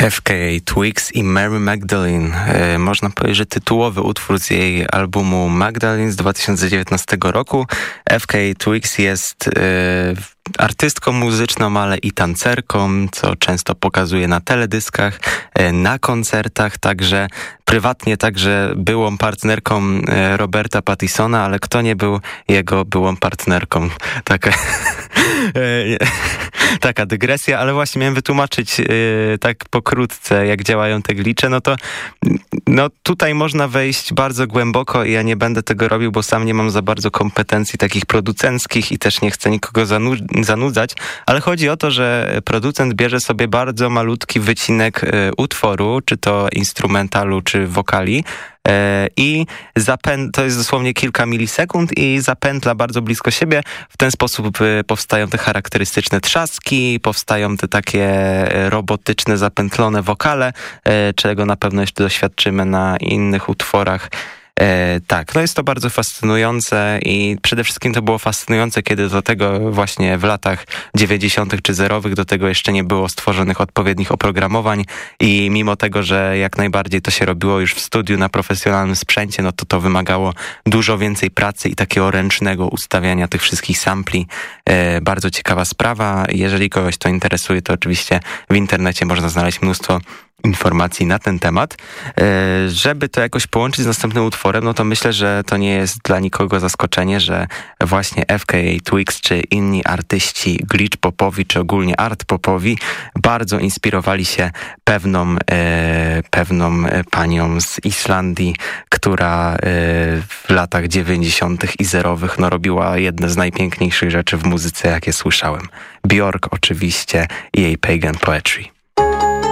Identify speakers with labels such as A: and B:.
A: FKA Twigs i Mary Magdalene. Można powiedzieć, że tytułowy utwór z jej albumu Magdalene z 2019 roku. FKA Twigs jest artystką muzyczną, ale i tancerką, co często pokazuje na teledyskach, na koncertach, także prywatnie także byłą partnerką Roberta Pattisona, ale kto nie był jego byłą partnerką? Taka dygresja, ale właśnie miałem wytłumaczyć tak pokrótce, jak działają te glicze, no tutaj można wejść bardzo głęboko i ja nie będę tego robił, bo sam nie mam za bardzo kompetencji takich producenckich i też nie chcę nikogo zanudzać, ale chodzi o to, że producent bierze sobie bardzo malutki wycinek utworu, czy to instrumentalu, czy wokali, i to jest dosłownie kilka milisekund i zapętla bardzo blisko siebie. W ten sposób powstają te charakterystyczne trzaski, powstają te takie robotyczne, zapętlone wokale, czego na pewno jeszcze doświadczymy na innych utworach. Tak, no jest to bardzo fascynujące i przede wszystkim to było fascynujące, kiedy do tego właśnie w latach 90. czy 0. do tego jeszcze nie było stworzonych odpowiednich oprogramowań i mimo tego, że jak najbardziej to się robiło już w studiu na profesjonalnym sprzęcie, no to wymagało dużo więcej pracy i takiego ręcznego ustawiania tych wszystkich sampli. Bardzo ciekawa sprawa. Jeżeli kogoś to interesuje, to oczywiście w internecie można znaleźć mnóstwo informacji na ten temat. Żeby to jakoś połączyć z następnym utworem, no to myślę, że to nie jest dla nikogo zaskoczenie, że właśnie FKA Twigs czy inni artyści glitch popowi, czy ogólnie art popowi bardzo inspirowali się pewną panią z Islandii, która w latach 90. i 0. robiła jedne z najpiękniejszych rzeczy w muzyce, jakie słyszałem. Björk oczywiście i jej Pagan Poetry.